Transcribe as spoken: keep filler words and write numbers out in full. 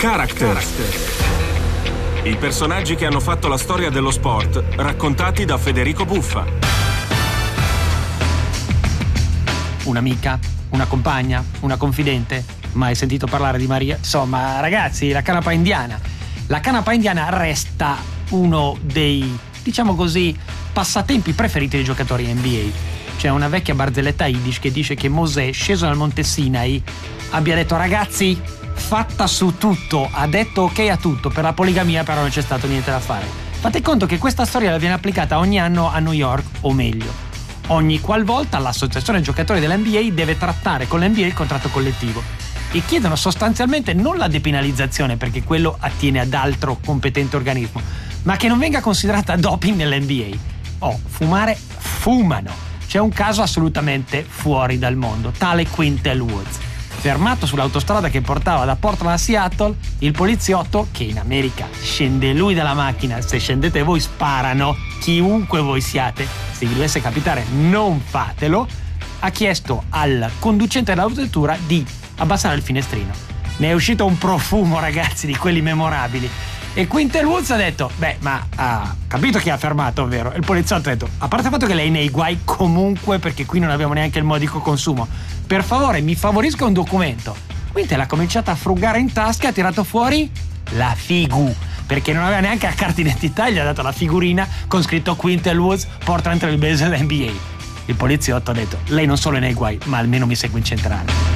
Characters. I personaggi che hanno fatto la storia dello sport, raccontati da Federico Buffa. Un'amica, una compagna, una confidente. Mai sentito parlare di Maria? Insomma, ragazzi, la canapa indiana. La canapa indiana resta uno dei, diciamo così, passatempi preferiti dei giocatori N B A. C'è una vecchia barzelletta yiddish che dice che Mosè, sceso dal monte Sinai, abbia detto: ragazzi, fatta su tutto, ha detto ok a tutto, per la poligamia però non c'è stato niente da fare. Fate conto che questa storia viene applicata ogni anno a New York, o meglio, ogni qualvolta l'associazione giocatori dell'N B A deve trattare con l'N B A il contratto collettivo, e chiedono sostanzialmente non la depenalizzazione, perché quello attiene ad altro competente organismo, ma che non venga considerata doping nell'N B A. Oh, fumare, fumano. C'è un caso assolutamente fuori dal mondo, tale Quintel Woods. Fermato sull'autostrada che portava da Portland a Seattle, il poliziotto, che in America scende lui dalla macchina, se scendete voi sparano, chiunque voi siate, se vi dovesse capitare non fatelo, ha chiesto al conducente dell'autovettura di abbassare il finestrino. Ne è uscito un profumo, ragazzi, di quelli memorabili. E Quintel Woods ha detto: beh, ma ha capito chi ha fermato, ovvero? E il poliziotto ha detto: a parte il fatto che lei è nei guai comunque, perché qui non abbiamo neanche il modico consumo, per favore mi favorisca un documento. Quintel ha cominciato a frugare in tasca e ha tirato fuori la figu, perché non aveva neanche la carta d'identità, gli ha dato la figurina con scritto Quintel Woods, Portland Trail Blazers N B A. Il poliziotto ha detto: lei non solo è nei guai, ma almeno mi segue in centrale.